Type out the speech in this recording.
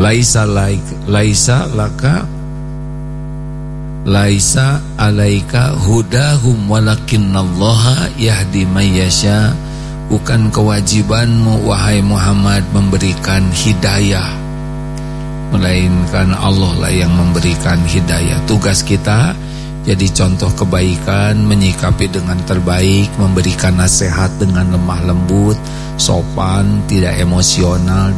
laisa alaika hudahum walakinnallaha yahdi man yasha. Bukan kewajibanmu wahai Muhammad memberikan hidayah, melainkan Allah lah yang memberikan hidayah. Tugas kita jadi contoh kebaikan, menyikapi dengan terbaik, memberikan nasihat dengan lemah lembut, sopan, tidak emosional.